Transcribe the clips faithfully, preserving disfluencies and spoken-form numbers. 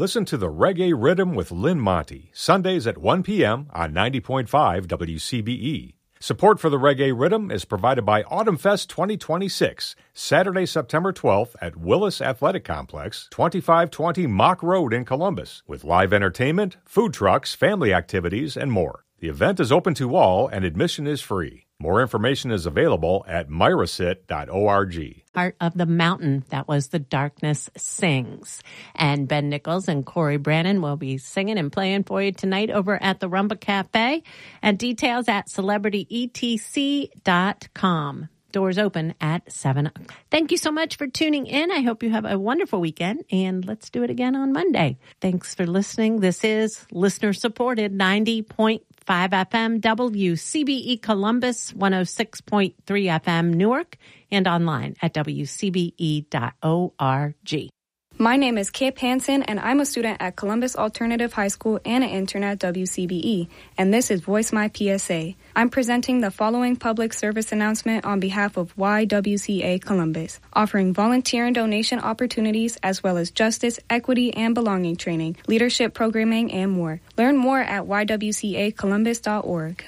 Listen to the Reggae Rhythm with Lynn Monty, Sundays at one p.m. on ninety point five W C B E. Support for the Reggae Rhythm is provided by Autumn Fest twenty twenty-six, Saturday, September twelfth at Willis Athletic Complex, twenty-five twenty Mock Road in Columbus, with live entertainment, food trucks, family activities, and more. The event is open to all and admission is free. More information is available at myrasit dot org. Heart of the Mountain, that was The Darkness Sings. And Ben Nichols and Corey Brannon will be singing and playing for you tonight over at the Rumba Cafe. And details at celebrity e t c dot com. Doors open at seven. Thank you so much for tuning in. I hope you have a wonderful weekend, and let's do it again on Monday. Thanks for listening. This is listener-supported ninety point five F M W C B E Columbus, one oh six point three F M Newark, and online at w c b e dot org. My name is Kip Hansen, and I'm a student at Columbus Alternative High School and an intern at W C B E, and this is Voice My P S A. I'm presenting the following public service announcement on behalf of Y W C A Columbus, offering volunteer and donation opportunities as well as justice, equity, and belonging training, leadership programming, and more. Learn more at y w c a columbus dot org.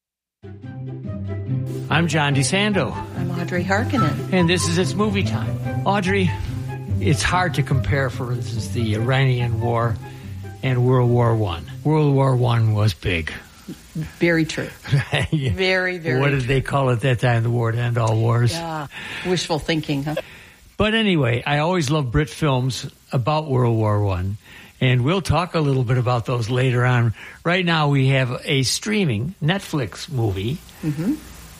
I'm John DeSando. I'm Audrey Harkinen. And this is It's Movie Time. Audrey, it's hard to compare, for instance, the Iranian War and World War One. World War One was big. Very true. yeah. Very, very What did true. they call it at that time? The war to end all wars? Yeah. Wishful thinking, huh? But anyway, I always love Brit films about World War One, and we'll talk a little bit about those later on. Right now we have a streaming Netflix movie Mm-hmm.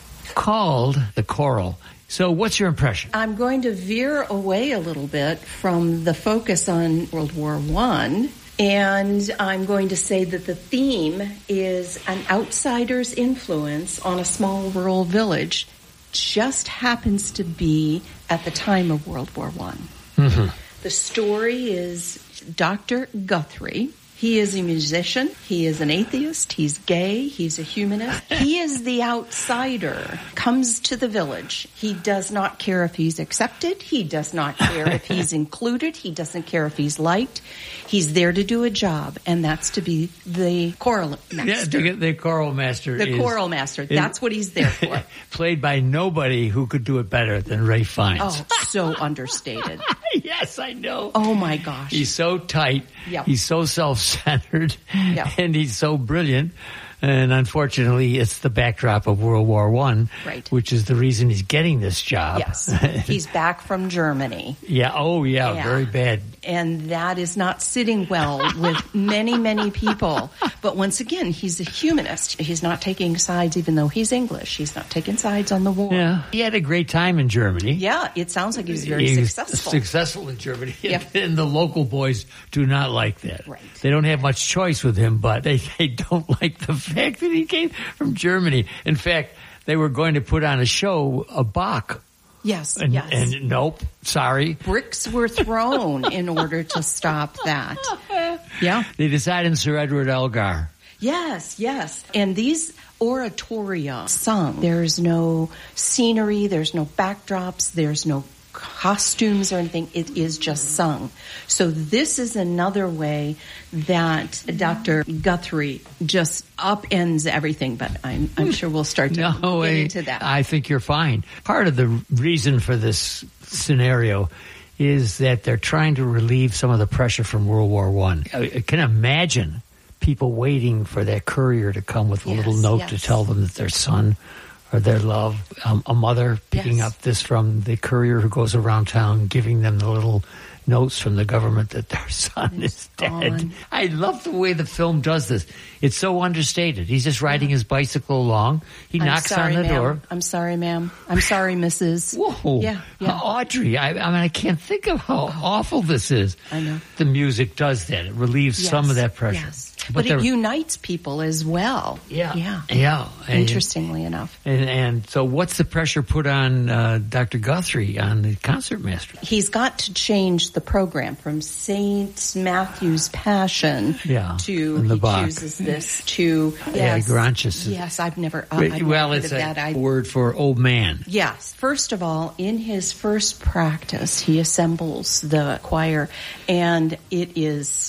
called The Coral. So what's your impression? I'm going to veer away a little bit from the focus on World War One, and I'm going to say that the theme is an outsider's influence on a small rural village. Just happens to be at the time of World War One. Mm-hmm. The story is Doctor Guthrie. He is a musician. He is an atheist. He's gay. He's a humanist. He is the outsider. Comes to the village. He does not care if he's accepted. He does not care if he's included. He doesn't care if he's liked. He's there to do a job, and that's to be the choral master. Yeah, the, the choral master. The is, choral master. That's what he's there for. Played by nobody who could do it better than Ray Fiennes. Oh, so understated. Yes, I know. Oh, my gosh. He's so tight. Yep. He's so self-centered. Yep. And he's so brilliant. And unfortunately, it's the backdrop of World War One, right, which is the reason he's getting this job. Yes. He's back from Germany. Yeah. Oh, yeah, yeah. Very bad. And that is not sitting well with many, many people. But once again, he's a humanist. He's not taking sides, even though he's English. He's not taking sides on the war. Yeah. He had a great time in Germany. Yeah. It sounds like he was very he was successful. Successful in Germany. Yep. And the local boys do not like that. Right. They don't have much choice with him, but they, they don't like the fact that he came from Germany. In fact, they were going to put on a show, a Bach. Yes, and, yes. And nope, sorry. Bricks were thrown in order to stop that. Yeah. They decided Sir Edward Elgar. Yes, yes. And these oratoria sung. There's no scenery, there's no backdrops, there's no costumes or anything. It is just sung. So this is another way that Doctor Guthrie just upends everything, but I'm, I'm sure we'll start to no, get I, into that. I think you're fine. Part of the reason for this scenario is that they're trying to relieve some of the pressure from World War One. I, I can imagine people waiting for that courier to come with a yes, little note yes. to tell them that their son or their love, um, a mother picking yes. up this from the courier who goes around town, giving them the little notes from the government that their son is dead. Gone. I love the way the film does this. It's so understated. He's just riding his bicycle along. He I'm knocks sorry, on the ma'am. door. I'm sorry, ma'am. I'm sorry, Missus Whoa. Yeah, yeah. Audrey, I, I mean, I can't think of how oh. awful this is. I know. The music does that. It relieves Yes, some of that pressure. Yes. But, but it unites people as well. Yeah. Yeah. Yeah. Interestingly and, enough. And, and so what's the pressure put on uh, Doctor Guthrie, on the concertmaster? He's got to change the program from Saint Matthew's Passion yeah. to, and the he Bach. chooses this, to, yes. Yeah, Granches. Yes, I've never, uh, I've well, never heard it's of a that. I, word for old man. Yes. First of all, in his first practice, he assembles the choir, and it is